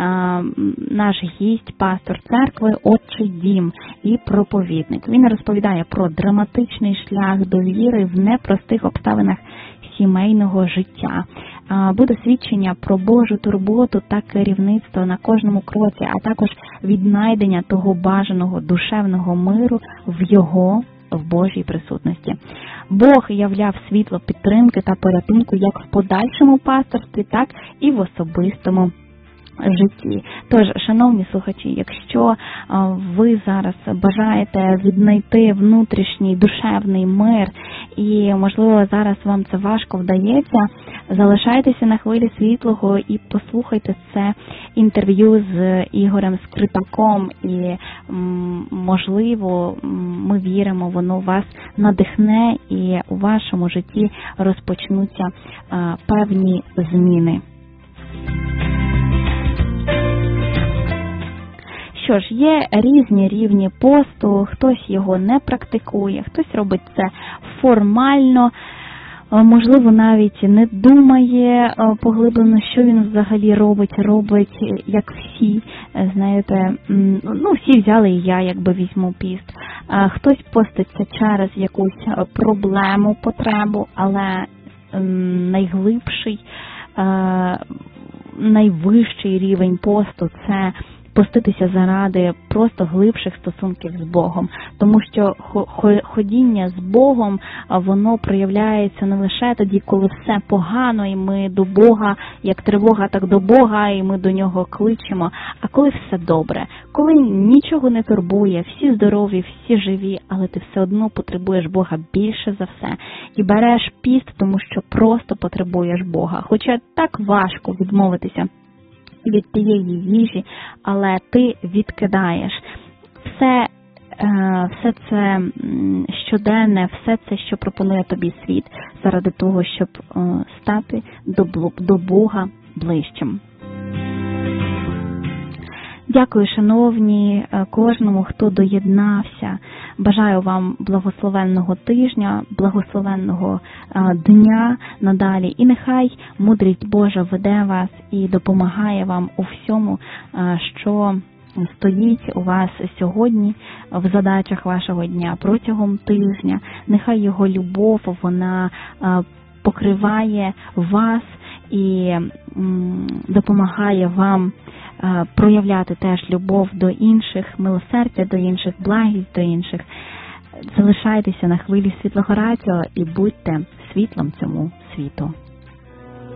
наш гість, пастор церкви, отчий дім і проповідник. Він розповідає про драматичний шлях до віри в непростих обставинах сімейного життя. Буде свідчення про Божу турботу та керівництво на кожному кроці, а також віднайдення того бажаного душевного миру в Божій присутності. Бог являв світло підтримки та порятунку як в подальшому пасторстві, так і в особистому житті. Тож, шановні слухачі, якщо ви зараз бажаєте віднайти внутрішній душевний мир і, можливо, зараз вам це важко вдається, залишайтеся на хвилі світлого і послухайте це інтерв'ю з Ігорем Скрипаком і, можливо, ми віримо, воно вас надихне і у вашому житті розпочнуться певні зміни. Що ж, є різні рівні посту, хтось його не практикує, хтось робить це формально, можливо, навіть не думає поглиблено, що він взагалі робить, як всі, знаєте, всі взяли, і я візьму піст. Хтось поститься через якусь проблему, потребу, але найвищий рівень посту – це поститися заради просто глибших стосунків з Богом. Тому що ходіння з Богом, воно проявляється не лише тоді, коли все погано, і ми до Бога, як тривога, так до Бога, і ми до Нього кличемо, а коли все добре, коли нічого не турбує, всі здорові, всі живі, але ти все одно потребуєш Бога більше за все. І береш піст, тому що просто потребуєш Бога. Хоча так важко відмовитися від тієї їжі, але ти відкидаєш все це щоденне, все це, що пропонує тобі світ, заради того, щоб стати до Бога ближчим. Дякую, шановні, кожному, хто доєднався. Бажаю вам благословенного тижня, благословенного дня надалі. І нехай мудрість Божа веде вас і допомагає вам у всьому, що стоїть у вас сьогодні в задачах вашого дня протягом тижня. Нехай Його любов, вона покриває вас і допомагає вам проявляти теж любов до інших, милосердя до інших, благість до інших. Залишайтеся на хвилі Світлого Радіо і будьте світлом цьому світу.